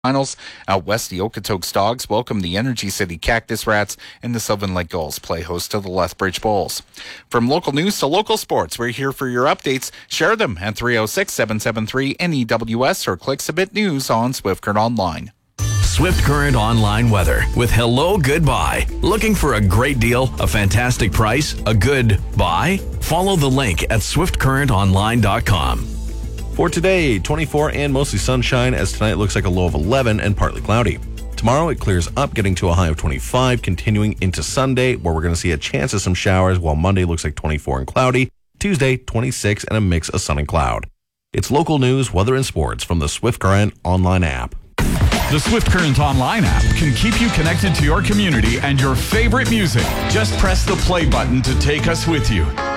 Finals. Out west, the Okotoks Dogs welcome the Energy City Cactus Rats, and the Sylvan Lake Gulls play host to the Lethbridge Bulls. From local news to local sports, we're here for your updates. Share them at 306-773-NEWS or click Submit News on Swift Current Online. Swift Current Online weather with Hello Goodbye. Looking for a great deal, a fantastic price, a good buy? Follow the link at swiftcurrentonline.com. For today, 24 and mostly sunshine, as tonight looks like a low of 11 and partly cloudy. Tomorrow it clears up, getting to a high of 25, continuing into Sunday, where we're going to see a chance of some showers, while Monday looks like 24 and cloudy. Tuesday, 26 and a mix of sun and cloud. It's local news, weather, and sports from the Swift Current Online app. The Swift Current Online app can keep you connected to your community and your favorite music. Just press the play button to take us with you.